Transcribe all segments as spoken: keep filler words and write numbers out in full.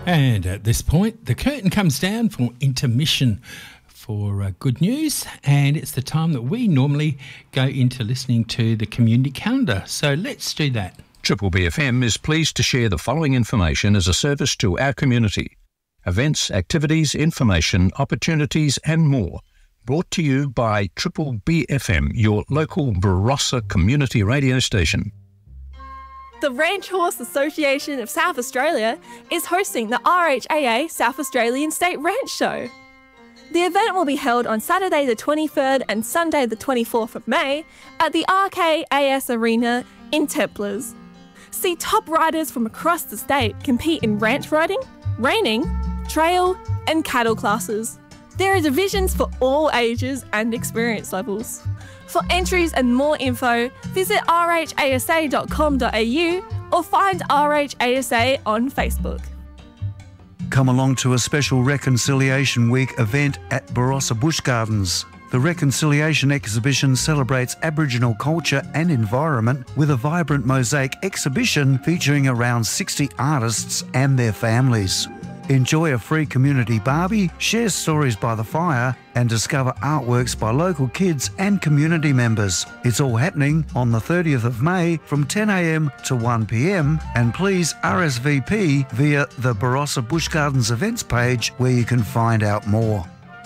And at this point, the curtain comes down for intermission for uh, good news, and it's the time that we normally go into listening to the community calendar. So let's do that. Triple B F M is pleased to share the following information as a service to our community. Events, activities, information, opportunities and more. Brought to you by Triple B F M, your local Barossa community radio station. The Ranch Horse Association of South Australia is hosting the R H A A South Australian State Ranch Show. The event will be held on Saturday the twenty-third and Sunday the twenty-fourth of May at the R K A S Arena in Templars. See top riders from across the state compete in ranch riding, reining, trail and cattle classes. There are divisions for all ages and experience levels. For entries and more info, visit r h a s a dot com dot a u or find R H A S A on Facebook. Come along to a special Reconciliation Week event at Barossa Bush Gardens. The Reconciliation exhibition celebrates Aboriginal culture and environment with a vibrant mosaic exhibition featuring around sixty artists and their families. Enjoy a free community barbie, share stories by the fire and discover artworks by local kids and community members. It's all happening on the thirtieth of May from ten a m to one p m and please R S V P via the Barossa Bush Gardens events page where you can find out more.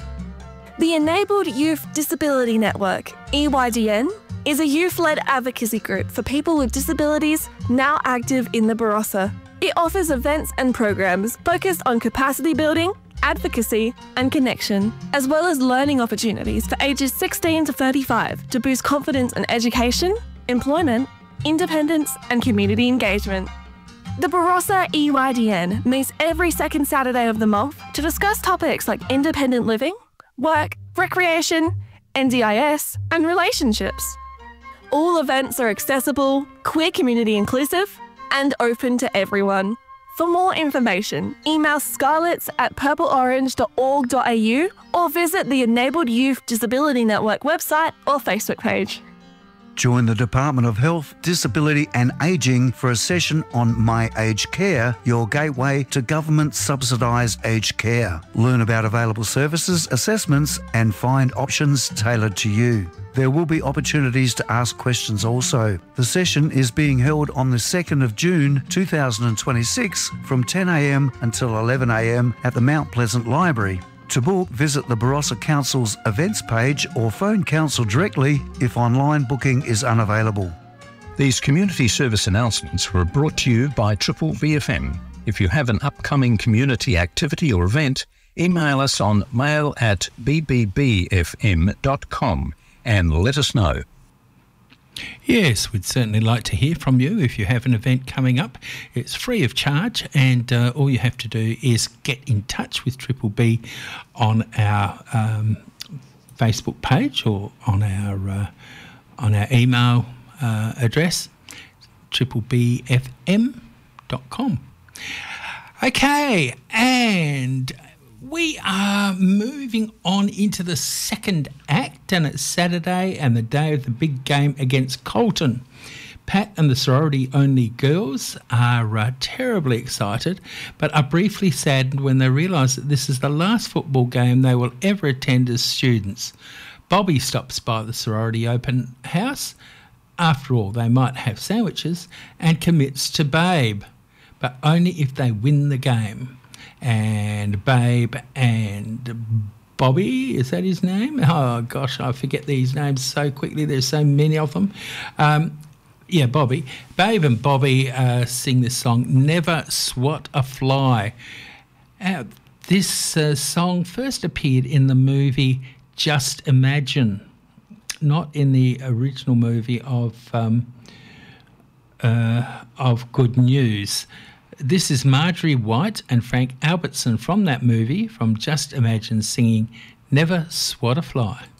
The Enabled Youth Disability Network, E Y D N, is a youth-led advocacy group for people with disabilities now active in the Barossa. It offers events and programs focused on capacity building, advocacy and connection, as well as learning opportunities for ages sixteen to thirty-five to boost confidence in education, employment, independence and community engagement. The Barossa E Y D N meets every second Saturday of the month to discuss topics like independent living, work, recreation, N D I S and relationships. All events are accessible, queer community inclusive and open to everyone. For more information, email scarlets at purple orange dot org dot a u or visit the Enabled Youth Disability Network website or Facebook page. Join the Department of Health, Disability and Ageing for a session on My Aged Care, your gateway to government subsidised aged care. Learn about available services, assessments and find options tailored to you. There will be opportunities to ask questions also. The session is being held on the second of June two thousand twenty-six from ten a m until eleven a m at the Mount Pleasant Library. To book, visit the Barossa Council's events page or phone council directly if online booking is unavailable. These community service announcements were brought to you by Triple B F M. If you have an upcoming community activity or event, email us on mail at b b b f m dot com and let us know. Yes, we'd certainly like to hear from you if you have an event coming up. It's free of charge and uh, all you have to do is get in touch with Triple B on our um, Facebook page or on our uh, on our email uh, address, triple b f m dot com. Okay, and we are moving on into the second act, and it's Saturday and the day of the big game against Colton. Pat and the sorority-only girls are uh, terribly excited, but are briefly saddened when they realise that this is the last football game they will ever attend as students. Bobby stops by the sorority open house. After all, they might have sandwiches, and commits to Babe, but only if they win the game. And Babe and Bobby, is that his name? Oh, gosh, I forget these names so quickly. There's so many of them. Um, yeah, Bobby. Babe and Bobby uh, sing this song, Never Swat a Fly. Uh, this uh, song first appeared in the movie Just Imagine, not in the original movie of um, uh, of Good News. This is Marjorie White and Frank Albertson from that movie, from Just Imagine, singing Never Swat a Fly.